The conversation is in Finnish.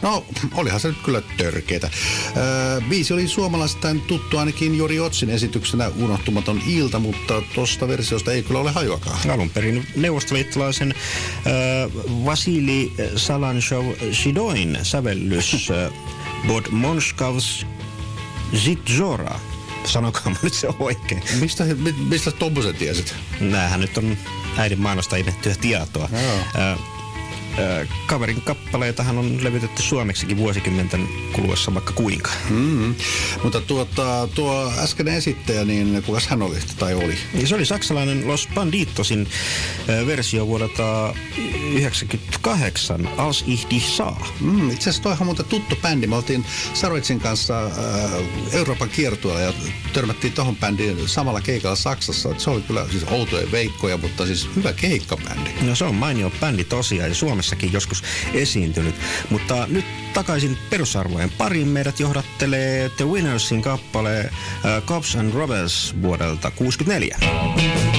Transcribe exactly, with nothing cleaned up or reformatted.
No, olihan se nyt kyllä törkeetä. Öö, biisi oli suomalaistain tuttu ainakin Jori Otsin esityksenä Unohtumaton ilta, mutta tuosta versiosta ei kyllä ole hajuakaan. Alun perin neuvostoliittolaisen äh, Vasili Salanshov-Shidoin sävellys äh, Bod Monskavs Zitzora. Sanokaa nyt se oikein. Mistä, mistä tommosen tiesit? Näähän nyt on äidin mainosta imettyä tietoa. Äh, Kaverin kappaleitahan on levytetty suomeksikin vuosikymmenten kuluessa vaikka kuinka. Mm-hmm. Mutta tuota, tuo äsken esittäjä, niin kukas hän oli tai oli? Ja se oli saksalainen Los Banditosin äh, versio vuodelta yhdeksänkymmentäkahdeksan, Als ich dich sah. Mm, itse asiassa toihan muuten tuttu bändi. Me oltiin Saroitsin kanssa äh, Euroopan kiertueella ja törmättiin tohon bändiin samalla keikalla Saksassa. Et se oli kyllä siis outoja veikkoja, mutta siis hyvä keikkabändi. No se on mainio bändi tosiaan ja Suomessa joskus esiintynyt. Mutta nyt takaisin perusarvojen pariin meidät johdattelee The Winnersin kappale uh, Cops and Robbers vuodelta kuusikymmentäneljä.